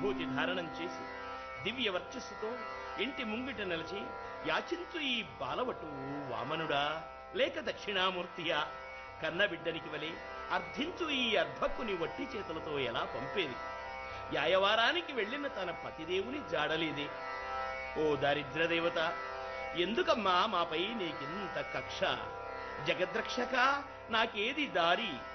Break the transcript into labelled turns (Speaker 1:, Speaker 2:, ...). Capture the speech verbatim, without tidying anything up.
Speaker 1: విభూతి ధారణం చేసి దివ్య వర్చస్సుతో ఇంటి ముంగిట నిలిచి యాచించు ఈ బాలవటు వామనుడా లేక దక్షిణామూర్తియా, కన్నబిడ్డనికి వలె అర్థించు ఈ అర్భక్కుని వట్టి చేతులతో ఎలా పంపేది? యాయవారానికి వెళ్లిన తన పతిదేవుని జాడలేదే. ఓ దారిద్ర్యదేవత, ఎందుకమ్మా మాపై నీకింత కక్ష? జగద్రక్షక, నాకేది దారి?